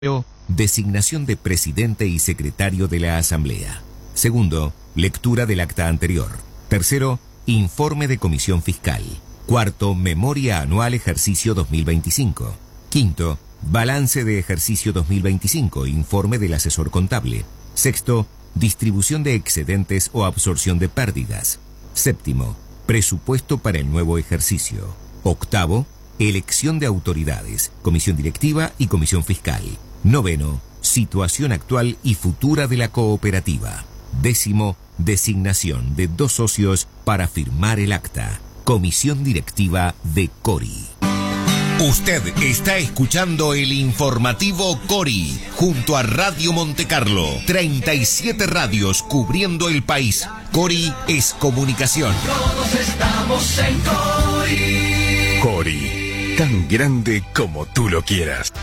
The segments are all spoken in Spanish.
Designación de presidente y secretario de la Asamblea. Segundo, lectura del acta anterior. Tercero, informe de comisión fiscal. Cuarto, memoria anual ejercicio 2025. Quinto, balance de ejercicio 2025, informe del asesor contable. Sexto, distribución de excedentes o absorción de pérdidas. Séptimo, presupuesto para el nuevo ejercicio. Octavo, elección de autoridades, comisión directiva y comisión fiscal. Noveno, situación actual y futura de la cooperativa. Décimo, designación de 2 socios para firmar el acta. Comisión directiva de Cori. Usted está escuchando el informativo Cori, junto a Radio Montecarlo. 37 radios cubriendo el país. Cori es comunicación. Todos estamos en Cori. Cori, tan grande como tú lo quieras.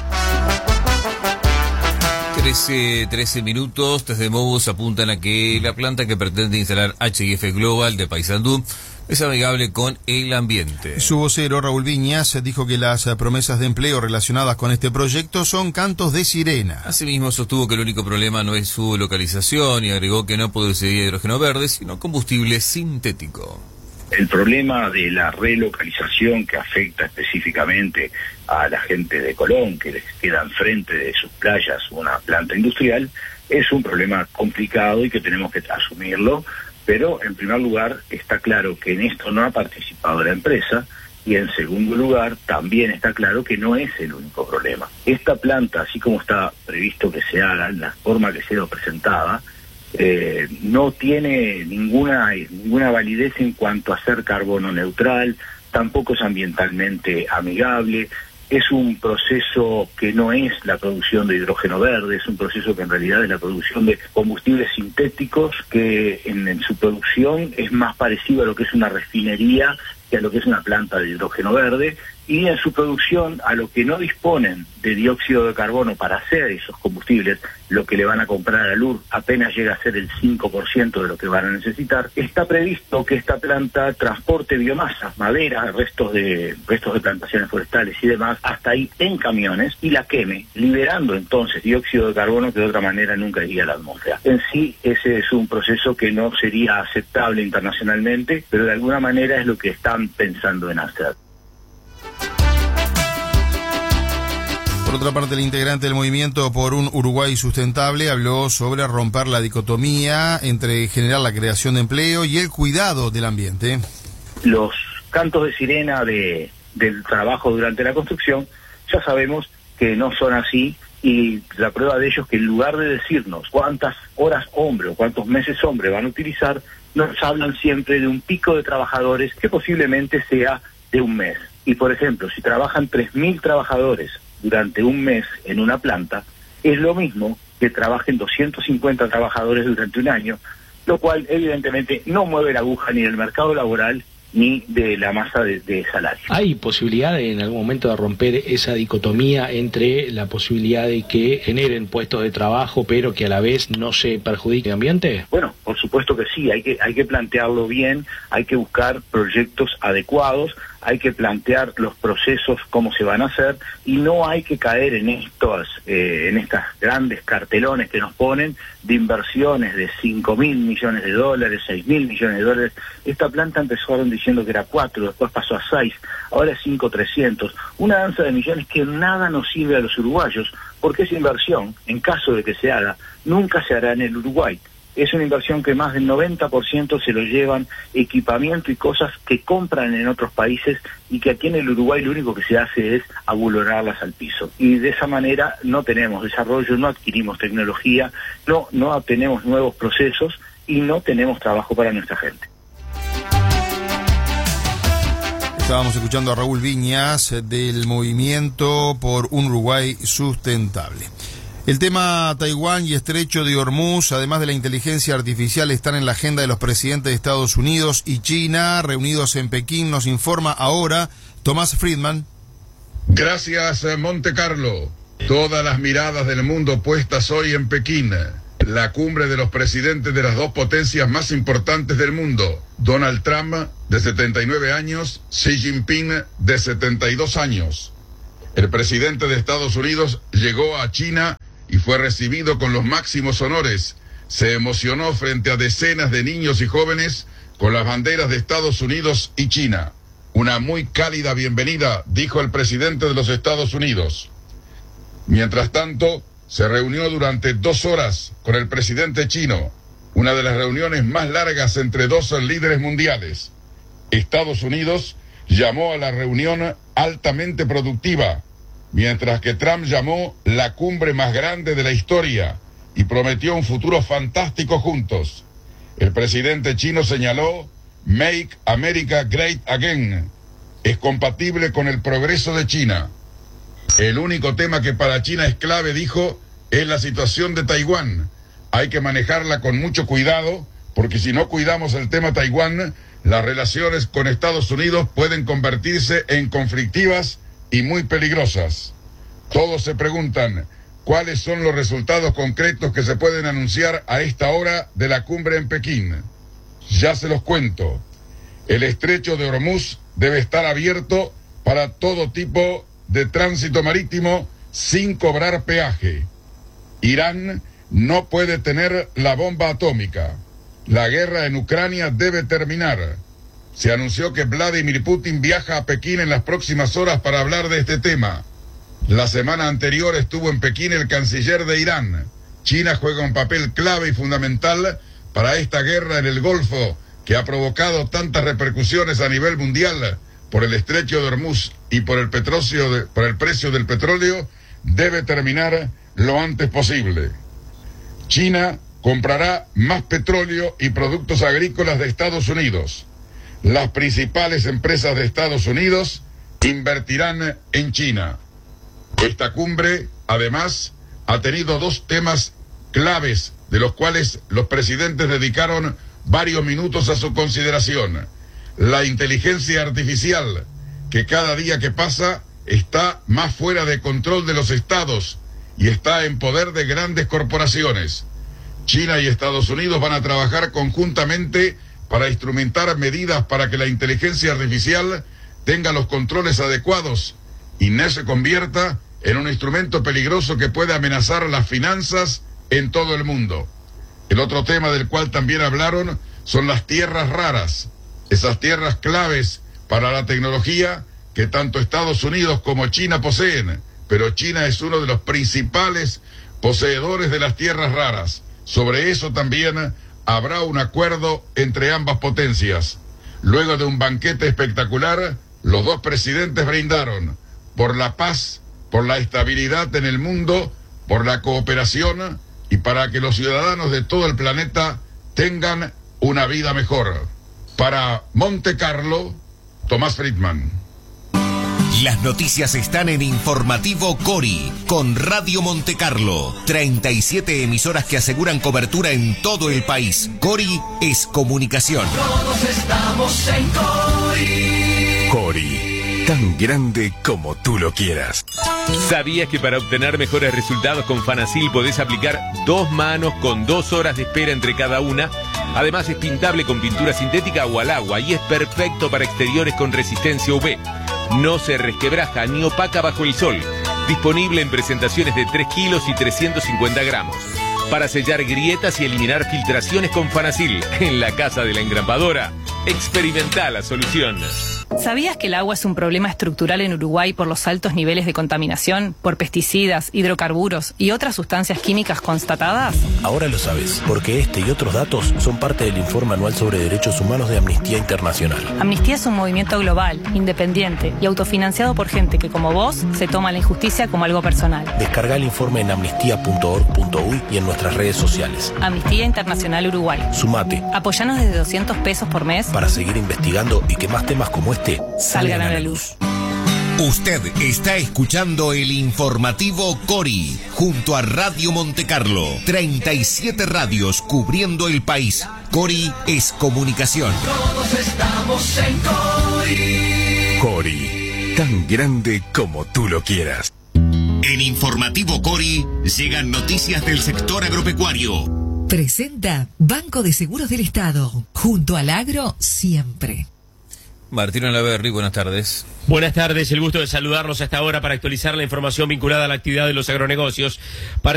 13 minutos. Desde Mobus apuntan a que la planta que pretende instalar HIF Global de Paysandú es amigable con el ambiente. Su vocero, Raúl Viñas, dijo que las promesas de empleo relacionadas con este proyecto son cantos de sirena. Asimismo, sostuvo que el único problema no es su localización y agregó que no produciría hidrógeno verde, sino combustible sintético. El problema de la relocalización que afecta específicamente a la gente de Colón, que les queda enfrente de sus playas una planta industrial, es un problema complicado y que tenemos que asumirlo, pero en primer lugar está claro que en esto no ha participado la empresa y en segundo lugar también está claro que no es el único problema. Esta planta, así como está previsto que se haga, en la forma que sea presentada, no tiene ninguna validez en cuanto a ser carbono neutral, tampoco es ambientalmente amigable, es un proceso que no es la producción de hidrógeno verde, es un proceso que en realidad es la producción de combustibles sintéticos que en su producción es más parecido a lo que es una refinería que a lo que es una planta de hidrógeno verde, y en su producción a lo que no disponen de dióxido de carbono para hacer esos combustibles, lo que le van a comprar a LUR apenas llega a ser el 5% de lo que van a necesitar. Está previsto que esta planta transporte biomasa, madera, restos de plantaciones forestales y demás, hasta ahí en camiones, y la queme, liberando entonces dióxido de carbono que de otra manera nunca iría a la atmósfera. En sí, ese es un proceso que no sería aceptable internacionalmente, pero de alguna manera es lo que están pensando en hacer. Por otra parte, el integrante del Movimiento por un Uruguay Sustentable habló sobre romper la dicotomía entre generar la creación de empleo y el cuidado del ambiente. Los cantos de sirena del trabajo durante la construcción ya sabemos que no son así, y la prueba de ello es que en lugar de decirnos cuántas horas hombre o cuántos meses hombre van a utilizar, nos hablan siempre de un pico de trabajadores que posiblemente sea de un mes. Y por ejemplo, si trabajan 3.000 trabajadores durante un mes en una planta, es lo mismo que trabajen 250 trabajadores durante un año, lo cual evidentemente no mueve la aguja ni del mercado laboral ni de la masa de salario. ¿Hay posibilidad en algún momento de romper esa dicotomía entre la posibilidad de que generen puestos de trabajo pero que a la vez no se perjudique el ambiente? Bueno, por supuesto que sí, hay que plantearlo bien, hay que buscar proyectos adecuados, hay que plantear los procesos, cómo se van a hacer, y no hay que caer en estas grandes cartelones que nos ponen de inversiones de 5.000 millones de dólares, 6.000 millones de dólares. Esta planta empezaron diciendo que era 4, después pasó a 6, ahora es 5.300. Una danza de millones que nada nos sirve a los uruguayos, porque esa inversión, en caso de que se haga, nunca se hará en el Uruguay. Es una inversión que más del 90% se lo llevan equipamiento y cosas que compran en otros países, y que aquí en el Uruguay lo único que se hace es abulolarlas al piso. Y de esa manera no tenemos desarrollo, no adquirimos tecnología, no obtenemos nuevos procesos y no tenemos trabajo para nuestra gente. Estábamos escuchando a Raúl Viñas del Movimiento por un Uruguay Sustentable. El tema Taiwán y Estrecho de Hormuz, además de la inteligencia artificial, están en la agenda de los presidentes de Estados Unidos y China, reunidos en Pekín, nos informa ahora Tomás Friedman. Gracias, Montecarlo. Todas las miradas del mundo puestas hoy en Pekín, la cumbre de los presidentes de las dos potencias más importantes del mundo, Donald Trump, de 79 años, Xi Jinping, de 72 años. El presidente de Estados Unidos llegó a China y fue recibido con los máximos honores. Se emocionó frente a decenas de niños y jóvenes con las banderas de Estados Unidos y China. Una muy cálida bienvenida, dijo el presidente de los Estados Unidos. Mientras tanto, se reunió durante 2 horas con el presidente chino, una de las reuniones más largas entre 2 líderes mundiales. Estados Unidos llamó a la reunión altamente productiva, mientras que Trump llamó la cumbre más grande de la historia y prometió un futuro fantástico juntos. El presidente chino señaló: Make America Great Again. Es compatible con el progreso de China. El único tema que para China es clave, dijo, es la situación de Taiwán. Hay que manejarla con mucho cuidado, porque si no cuidamos el tema Taiwán, las relaciones con Estados Unidos pueden convertirse en conflictivas y muy peligrosas. Todos se preguntan, ¿cuáles son los resultados concretos que se pueden anunciar a esta hora de la cumbre en Pekín? Ya se los cuento. El estrecho de Hormuz debe estar abierto para todo tipo de tránsito marítimo sin cobrar peaje. Irán no puede tener la bomba atómica. La guerra en Ucrania debe terminar. Se anunció que Vladimir Putin viaja a Pekín en las próximas horas para hablar de este tema. La semana anterior estuvo en Pekín el canciller de Irán. China juega un papel clave y fundamental para esta guerra en el Golfo, que ha provocado tantas repercusiones a nivel mundial por el estrecho de Hormuz y por el precio del petróleo, debe terminar lo antes posible. China comprará más petróleo y productos agrícolas de Estados Unidos. Las principales empresas de Estados Unidos invertirán en China. Esta cumbre, además, ha tenido 2 temas claves, de los cuales los presidentes dedicaron varios minutos a su consideración. La inteligencia artificial, que cada día que pasa está más fuera de control de los estados y está en poder de grandes corporaciones. China y Estados Unidos van a trabajar conjuntamente para instrumentar medidas para que la inteligencia artificial tenga los controles adecuados y no se convierta en un instrumento peligroso que puede amenazar las finanzas en todo el mundo. El otro tema del cual también hablaron son las tierras raras, esas tierras claves para la tecnología que tanto Estados Unidos como China poseen, pero China es uno de los principales poseedores de las tierras raras. Sobre eso también habrá un acuerdo entre ambas potencias. Luego de un banquete espectacular, los 2 presidentes brindaron por la paz, por la estabilidad en el mundo, por la cooperación y para que los ciudadanos de todo el planeta tengan una vida mejor. Para Monte Carlo, Tomás Friedman. Las noticias están en Informativo Cori, con Radio Monte Carlo. 37 emisoras que aseguran cobertura en todo el país. Cori es comunicación. Todos estamos en Cori. Cori, tan grande como tú lo quieras. ¿Sabías que para obtener mejores resultados con Fanasil podés aplicar 2 manos con 2 horas de espera entre cada una? Además es pintable con pintura sintética o al agua y es perfecto para exteriores con resistencia UV. No se resquebraja ni opaca bajo el sol. Disponible en presentaciones de 3 kilos y 350 gramos. Para sellar grietas y eliminar filtraciones con Fanasil en la casa de la engrampadora. Experimenta la solución. ¿Sabías que el agua es un problema estructural en Uruguay por los altos niveles de contaminación, por pesticidas, hidrocarburos y otras sustancias químicas constatadas? Ahora lo sabes, porque este y otros datos son parte del informe anual sobre derechos humanos de Amnistía Internacional. Amnistía es un movimiento global, independiente y autofinanciado por gente que, como vos, se toma la injusticia como algo personal. Descarga el informe en amnistía.org.uy y en nuestras redes sociales. Amnistía Internacional Uruguay. Sumate. Apoyanos desde $200 por mes para seguir investigando y que más temas como este salgan a la luz. Usted está escuchando el Informativo Cori, junto a Radio Monte Carlo. 37 radios cubriendo el país. Cori es comunicación. Todos estamos en Cori. Cori, tan grande como tú lo quieras. En Informativo Cori llegan noticias del sector agropecuario. Presenta Banco de Seguros del Estado. Junto al agro, siempre. Martín Olaverri, buenas tardes. Buenas tardes, el gusto de saludarlos hasta ahora para actualizar la información vinculada a la actividad de los agronegocios.